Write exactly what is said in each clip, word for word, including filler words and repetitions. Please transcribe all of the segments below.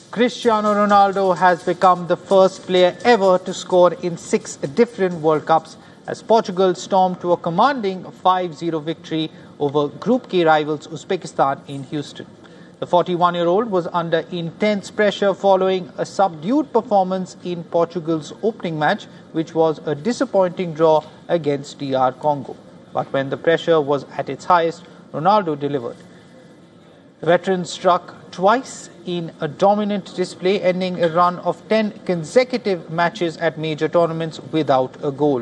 Cristiano Ronaldo has become the first player ever to score in six different World Cups as Portugal stormed to a commanding five zero victory over Group K rivals Uzbekistan in Houston. The forty-one-year-old was under intense pressure following a subdued performance in Portugal's opening match, which was a disappointing draw against D R Congo. But when the pressure was at its highest, Ronaldo delivered. The veteran struck twice in a dominant display, ending a run of ten consecutive matches at major tournaments without a goal.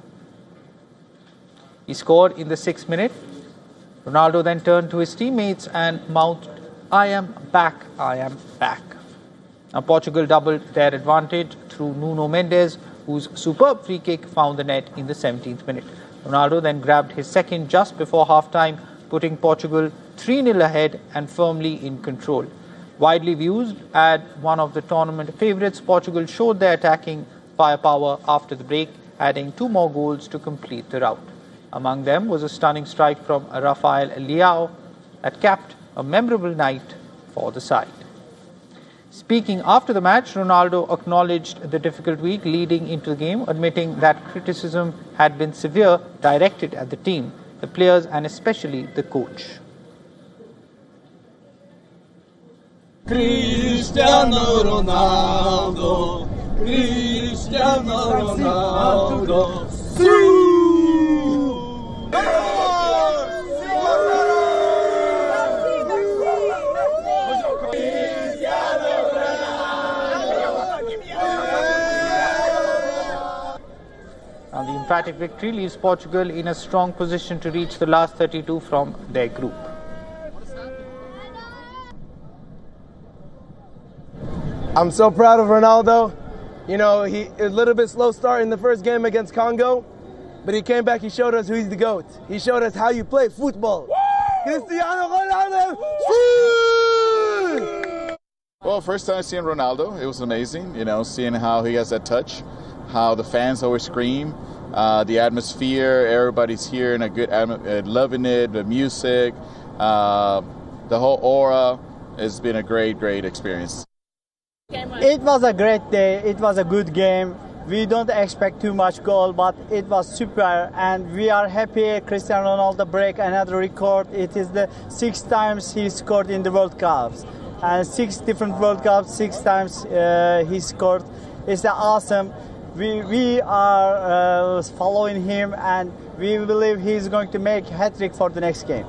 He scored in the sixth minute. Ronaldo then turned to his teammates and mouthed, "I am back, I am back." Now Portugal doubled their advantage through Nuno Mendes, whose superb free kick found the net in the seventeenth minute. Ronaldo then grabbed his second just before half-time, putting Portugal three nil ahead and firmly in control. Widely viewed as one of the tournament favourites, Portugal showed their attacking firepower after the break, adding two more goals to complete the rout. Among them was a stunning strike from Rafael Leao that capped a memorable night for the side. Speaking after the match, Ronaldo acknowledged the difficult week leading into the game, admitting that criticism had been severe, directed at the team, the players and especially the coach. Cristiano Ronaldo, Cristiano Ronaldo, Now, the emphatic victory leaves Portugal in a strong position to reach the last thirty-two from their group. I'm so proud of Ronaldo. You know, he a little bit slow start in the first game against Congo, but he came back, he showed us who he's the GOAT. He showed us how you play football. Woo! Cristiano Ronaldo! Woo! Well, first time seeing Ronaldo, it was amazing, you know, seeing how he has that touch, how the fans always scream, uh, the atmosphere, everybody's here in a good atmosphere, loving it, the music, uh, the whole aura. It's been a great, great experience. It was a great day. It was a good game. We don't expect too much goal, but it was super, and we are happy Cristiano Ronaldo break another record. It is the sixth times he scored in the World Cups, and six different World Cups, six times uh, he scored. It's awesome. We we are uh, following him, and we believe he's going to make a hat-trick for the next game.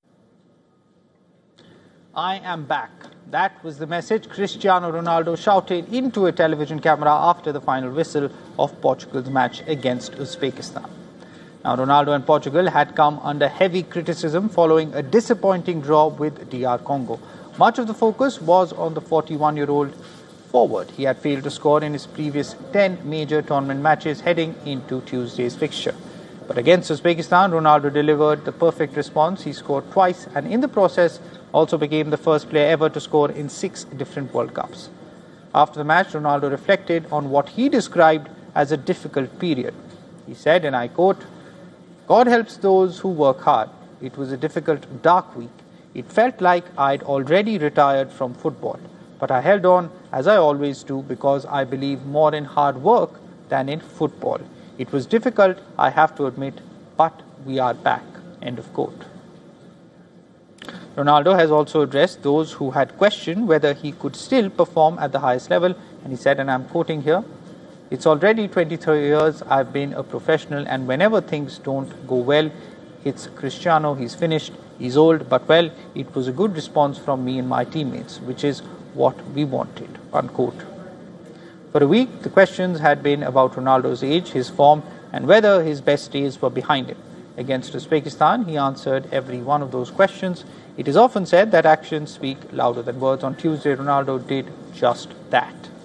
I am back. That was the message Cristiano Ronaldo shouted into a television camera after the final whistle of Portugal's match against Uzbekistan. Now, Ronaldo and Portugal had come under heavy criticism following a disappointing draw with D R Congo. Much of the focus was on the forty-one-year-old forward. He had failed to score in his previous ten major tournament matches heading into Tuesday's fixture. But against Uzbekistan, Ronaldo delivered the perfect response. He scored twice and in the process also became the first player ever to score in six different World Cups. After the match, Ronaldo reflected on what he described as a difficult period. He said, and I quote, "God helps those who work hard. It was a difficult, dark week. It felt like I'd already retired from football. But I held on, as I always do, because I believe more in hard work than in football. It was difficult, I have to admit, but we are back." End of quote. Ronaldo has also addressed those who had questioned whether he could still perform at the highest level, and he said, and I'm quoting here, "It's already twenty-three years I've been a professional, and whenever things don't go well, it's Cristiano, he's finished, he's old, but well, it was a good response from me and my teammates, which is what we wanted." Unquote. For a week, the questions had been about Ronaldo's age, his form, and whether his best days were behind him. Against Uzbekistan, he answered every one of those questions. It is often said that actions speak louder than words. On Tuesday, Ronaldo did just that.